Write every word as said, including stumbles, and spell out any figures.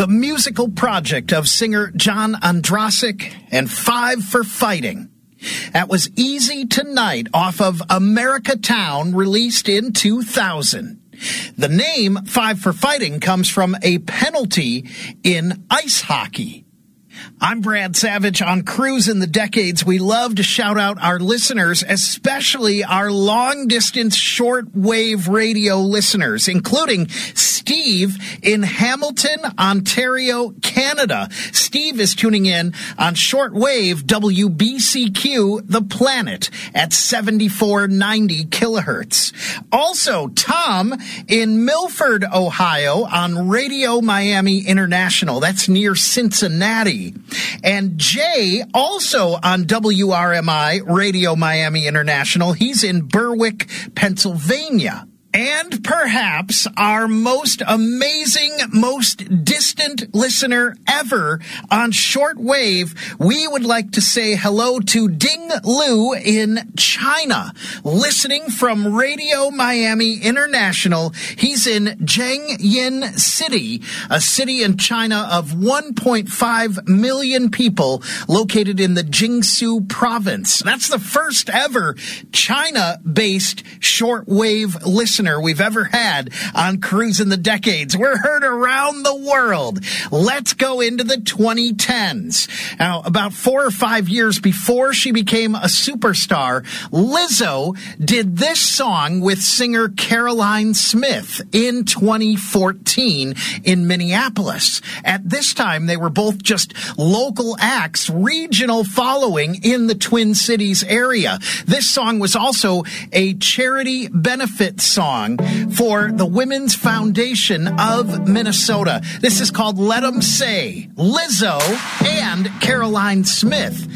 the musical project of singer John Ondrasik and Five for Fighting. That was Easy Tonight off of America Town, released in two thousand. The name Five for Fighting comes from a penalty in ice hockey. I'm Brad Savage. On Cruising the Decades, we love to shout out our listeners, especially our long-distance shortwave radio listeners, including Steve in Hamilton, Ontario, Canada. Steve is tuning in on shortwave W B C Q, The Planet, at seventy-four ninety kilohertz. Also, Tom in Milford, Ohio, on Radio Miami International. That's near Cincinnati. And Jay, also on W R M I, Radio Miami International. He's in Berwick, Pennsylvania. And perhaps our most amazing, most distant listener ever on shortwave, we would like to say hello to Ding Lu in China, listening from Radio Miami International. He's in Jiangyin City, a city in China of one point five million people, located in the Jiangsu province. That's the first ever China-based shortwave listener we've ever had on Cruising the Decades. We're heard around the world. Let's go into the twenty tens. Now, about four or five years before she became a superstar, Lizzo did this song with singer Caroline Smith in twenty fourteen in Minneapolis. At this time, they were both just local acts, regional following in the Twin Cities area. This song was also a charity benefit song for the Women's Foundation of Minnesota. This is called Let 'Em Say, Lizzo and Caroline Smith.